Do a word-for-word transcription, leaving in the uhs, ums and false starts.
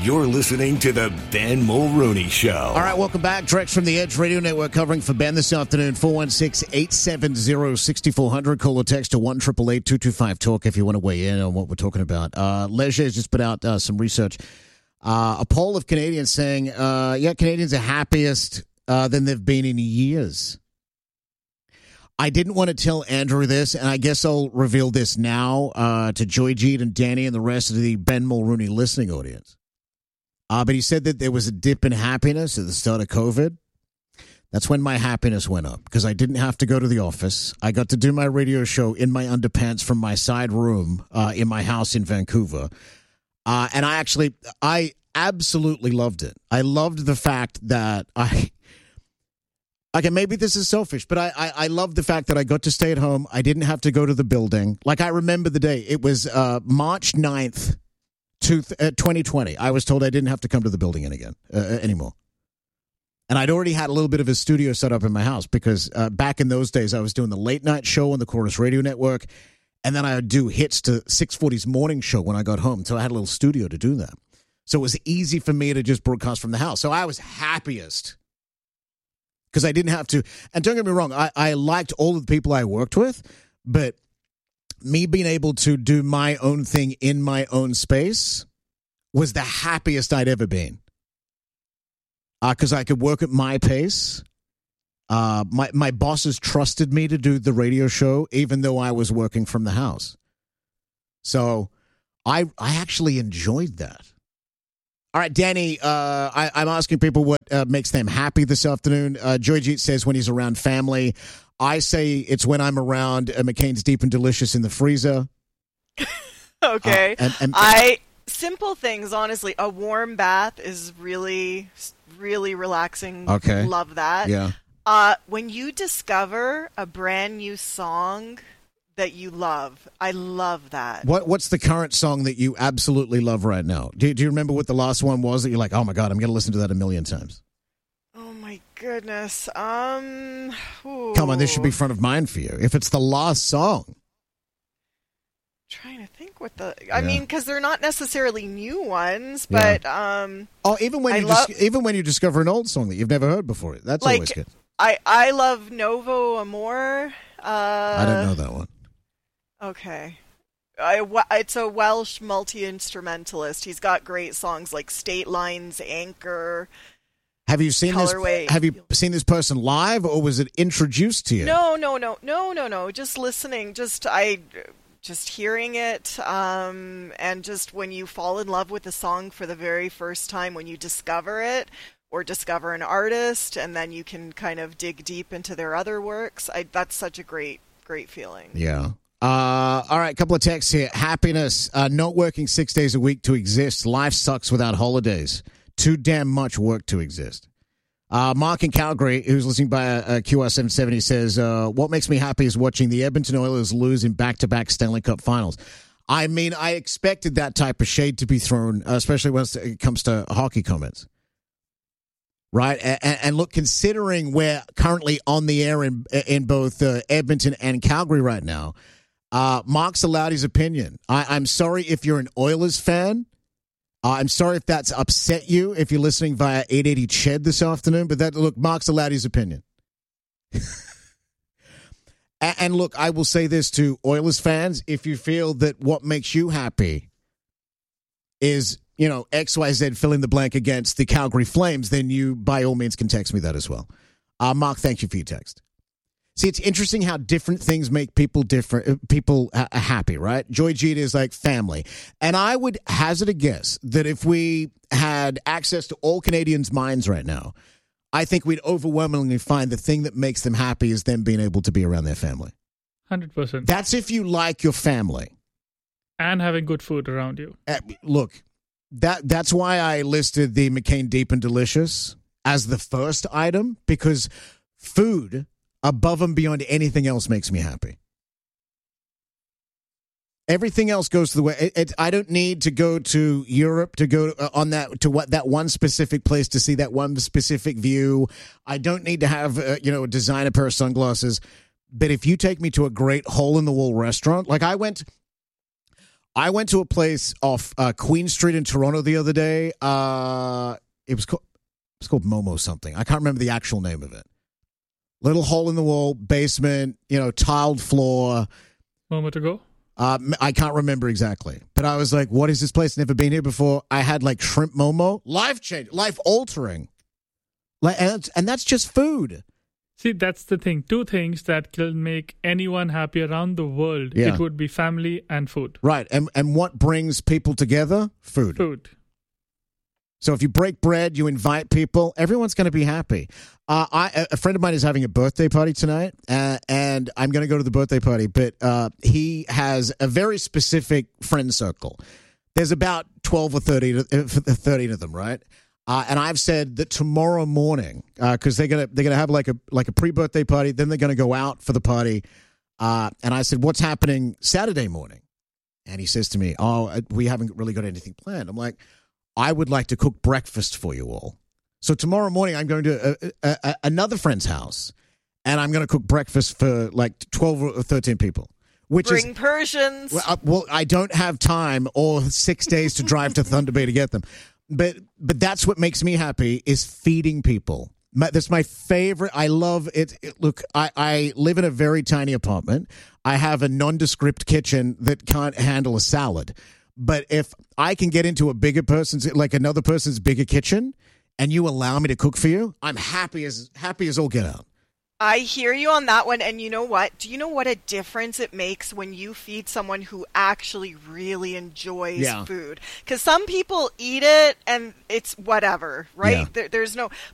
You're listening to the Ben Mulrooney Show. All right, welcome back. Direct from the Edge Radio Network covering for Ben this afternoon. four one six, eight seven zero, six four zero zero. Call or text to one eight eight eight, two two five, talk if you want to weigh in on what we're talking about. Uh, Leger has just put out uh, some research. Uh, a poll of Canadians saying, uh, yeah, Canadians are happiest uh, than they've been in years. I didn't want to tell Andrew this, and I guess I'll reveal this now uh, to Joy-Jeet and Danny and the rest of the Ben Mulrooney listening audience. Uh, but he said that there was a dip in happiness at the start of COVID. That's when my happiness went up because I didn't have to go to the office. I got to do my radio show in my underpants from my side room uh, in my house in Vancouver. Uh, and I actually, I absolutely loved it. I loved the fact that I, okay, maybe this is selfish, but I, I, I loved the fact that I got to stay at home. I didn't have to go to the building. Like I remember the day. It was uh, March ninth. To uh, twenty twenty, I was told I didn't have to come to the building in again uh, anymore. And I'd already had a little bit of a studio set up in my house because uh, back in those days, I was doing the late night show on the Chorus Radio Network. And then I would do hits to six forty's morning show when I got home. So I had a little studio to do that. So it was easy for me to just broadcast from the house. So I was happiest because I didn't have to. And don't get me wrong, I, I liked all of the people I worked with, but me being able to do my own thing in my own space was the happiest I'd ever been. Because uh, I could work at my pace. Uh, my, my bosses trusted me to do the radio show, even though I was working from the house. So I I actually enjoyed that. All right, Danny, uh, I, I'm asking people what uh, makes them happy this afternoon. Uh, Joy-Jeet says when he's around family. I say it's when I'm around uh, McCain's Deep and Delicious in the freezer. Okay. Uh, and, and, I simple things, honestly. A warm bath is really, really relaxing. Okay. Love that. Yeah. Uh, when you discover a brand new song that you love, I love that. What What's the current song that you absolutely love right now? Do, do you remember what the last one was that you're like, oh my God, I'm going to listen to that a million times? Goodness. Um. Ooh. Come on, this should be front of mind for you. If it's the last song. Trying to think what the. I yeah. mean, because they're not necessarily new ones, but yeah. um. Oh, even when I you love, dis- even when you discover an old song that you've never heard before, that's like, always good. I I love Novo Amor. Uh, I don't know that one. Okay. I, it's a Welsh multi-instrumentalist. He's got great songs like State Line's Anchor. Have you seen Colorway. this? Have you seen this person live, or was it introduced to you? No, no, no, no, no, no. Just listening. Just I, just hearing it, um, and just when you fall in love with a song for the very first time, when you discover it or discover an artist, and then you can kind of dig deep into their other works. I, that's such a great, great feeling. Yeah. Uh, all right, a couple of texts here. Happiness. Uh, not working six days a week to exist. Life sucks without holidays. Too damn much work to exist. Uh, Mark in Calgary, who's listening by uh, Q R seven seventy, says, uh, what makes me happy is watching the Edmonton Oilers lose in back-to-back Stanley Cup finals. I mean, I expected that type of shade to be thrown, especially when it comes to hockey comments. Right? And, and look, considering we're currently on the air in, in both uh, Edmonton and Calgary right now, uh, Mark's allowed his opinion. I, I'm sorry if you're an Oilers fan. Uh, I'm sorry if that's upset you if you're listening via eight eighty C H E D this afternoon, but that look, Mark's allowed his opinion. and, and look, I will say this to Oilers fans: if you feel that what makes you happy is, you know, X Y Z fill in the blank against the Calgary Flames, then you by all means can text me that as well. Uh, Mark, thank you for your text. See, it's interesting how different things make people different, people uh, happy, right? Joy-Jeet is like family. And I would hazard a guess that if we had access to all Canadians' minds right now, I think we'd overwhelmingly find the thing that makes them happy is them being able to be around their family. one hundred percent. That's if you like your family. And having good food around you. Uh, look, that that's why I listed the McCain Deep and Delicious as the first item, because food above and beyond anything else makes me happy. Everything else goes to the way. It, it, I don't need to go to Europe to go uh, on that to what that one specific place to see that one specific view. I don't need to have uh, you know, design a pair of sunglasses. But if you take me to a great hole in the wall restaurant, like I went, I went to a place off uh, Queen Street in Toronto the other day. Uh, it was called it's called Momo something. I can't remember the actual name of it. Little hole in the wall, basement, you know, tiled floor. Moment ago. Uh, I can't remember exactly, but I was like, "What is this place? Never been here before." I had like shrimp momo, life change, life altering, like, and, and that's just food. See, that's the thing. Two things that can make anyone happy around the world. Yeah. It would be family and food. Right, and and what brings people together? Food. Food. So if you break bread, you invite people, everyone's going to be happy. Uh, I, a friend of mine is having a birthday party tonight, uh, and I'm going to go to the birthday party, but uh, he has a very specific friend circle. There's about twelve or thirteen, uh, thirteen of them, right? Uh, and I've said that tomorrow morning, because uh, they're gonna they're gonna have like a like a pre-birthday party, then they're gonna go out for the party. Uh, and I said, "What's happening Saturday morning?" And he says to me, "Oh, we haven't really got anything planned." I'm like, I would like to cook breakfast for you all. So tomorrow morning, I'm going to a, a, a, another friend's house, and I'm going to cook breakfast for like twelve or thirteen people. Which Bring is, Persians. Well, uh, well, I don't have time or six days to drive to Thunder Bay to get them. But but that's what makes me happy is feeding people. My, that's my favorite. I love it. it look, I, I live in a very tiny apartment. I have a nondescript kitchen that can't handle a salad. But if I can get into a bigger person's, like another person's bigger kitchen, and you allow me to cook for you, I'm happy as happy as all get out. I hear you on that one, and you know what? Do you know what a difference it makes when you feed someone who actually really enjoys Yeah. food? Because some people eat it and it's whatever, right? Yeah. There, there's no.